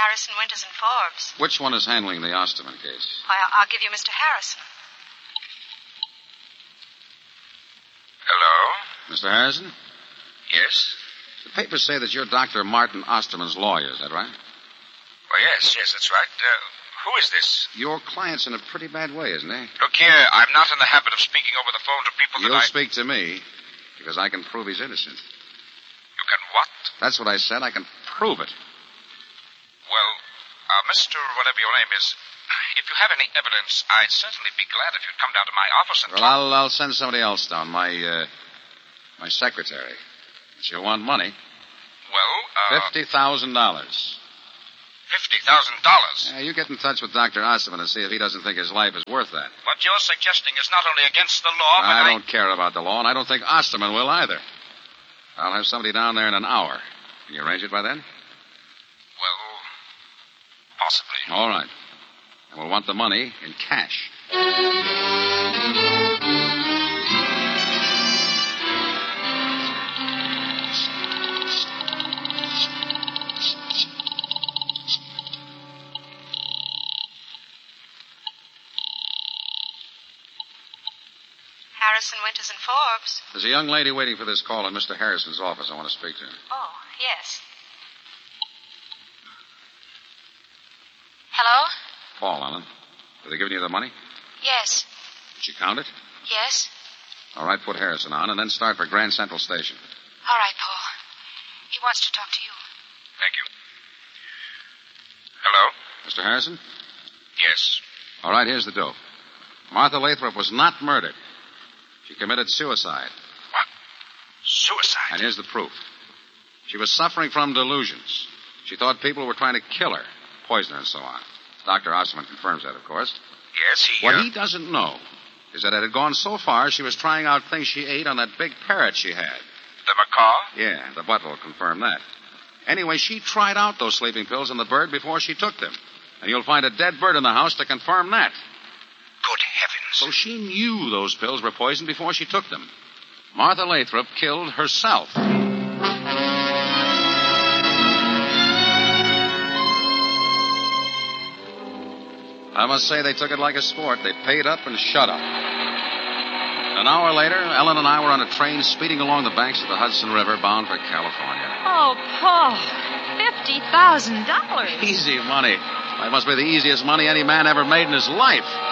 Harrison, Winters, and Forbes. Which one is handling the Osterman case? Why, I'll give you Mr. Harrison. Hello? Mr. Harrison? Yes? The papers say that you're Dr. Martin Osterman's lawyer, is that right? Oh, yes, that's right. Who is this? Your client's in a pretty bad way, isn't he? Look here, I'm not in the habit of speaking over the phone to people You'll that speak to me, because I can prove he's innocent. You can what? That's what I said. I can prove it. Well, Mr. whatever your name is, if you have any evidence, I'd certainly be glad if you'd come down to my office and Well, talk. I'll send somebody else down, my secretary. She'll want money. Well, $50,000. $50,000. Yeah, you get in touch with Dr. Osterman and see if he doesn't think his life is worth that. What you're suggesting is not only against the law, but I don't care about the law, and I don't think Osterman will either. I'll have somebody down there in an hour. Can you arrange it by then? Well, possibly. All right. And we'll want the money in cash. Harrison, Winters, and Forbes. There's a young lady waiting for this call in Mr. Harrison's office. I want to speak to her. Oh, yes. Hello? Paul, Ellen. Have they given you the money? Yes. Did you count it? Yes? All right, put Harrison on, and then start for Grand Central Station. All right, Paul. He wants to talk to you. Thank you. Hello? Mr. Harrison? Yes. All right, here's the dope. Martha Lathrop was not murdered. She committed suicide. What? Suicide? And here's the proof. She was suffering from delusions. She thought people were trying to kill her, poison her, and so on. Dr. Osterman confirms that, of course. Yes, What he doesn't know is that it had gone so far she was trying out things she ate on that big parrot she had. The macaw? Yeah, the butler will confirm that. Anyway, she tried out those sleeping pills on the bird before she took them. And you'll find a dead bird in the house to confirm that. Good heavens. So she knew those pills were poison before she took them. Martha Lathrop killed herself. I must say they took it like a sport. They paid up and shut up. An hour later, Ellen and I were on a train speeding along the banks of the Hudson River bound for California. Oh, Paul. $50,000. Easy money. That must be the easiest money any man ever made in his life.